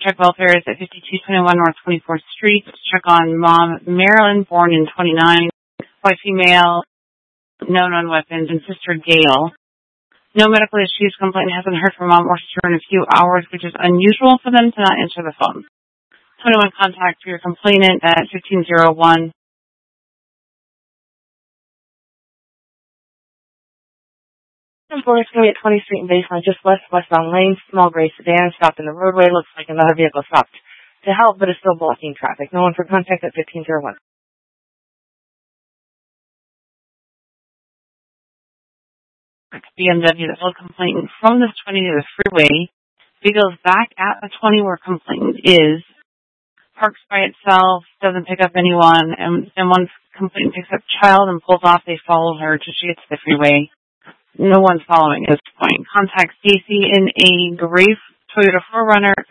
check welfare is at 5221 North 24th Street. Check on mom, Marilyn, born in 29, white female, no known weapons, and sister Gail. No medical issues. Complainant hasn't heard from mom or sister in a few hours, which is unusual for them to not answer the phone. 21 contact for your complainant at 1501. It's going to be at 20th Street and Baseline, just westbound lane. Small gray sedan stopped in the roadway. Looks like another vehicle stopped to help, but is still blocking traffic. No one for contact at 1501. BMW that held complainant from the 20 to the freeway. Vehicle's back at the 20 where complainant is. Parks by itself, doesn't pick up anyone, and once complainant picks up child and pulls off, they follow her till she gets to the freeway. No one's following at this point. Contact Stacy in a gray Toyota 4Runner